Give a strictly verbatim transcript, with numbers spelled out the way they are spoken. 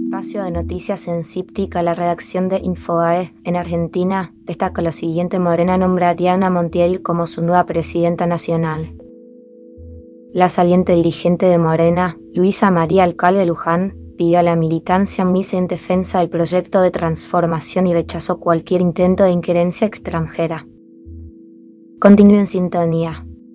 Espacio de noticias en Cíptica, la redacción de Infobae en Argentina destaca lo siguiente: Morena nombra a Diana Montiel como su nueva presidenta nacional. La saliente dirigente de Morena, Luisa María Alcalde de Luján, pidió a la militancia unirse en defensa del proyecto de transformación y rechazó cualquier intento de injerencia extranjera. Continúe en sintonía.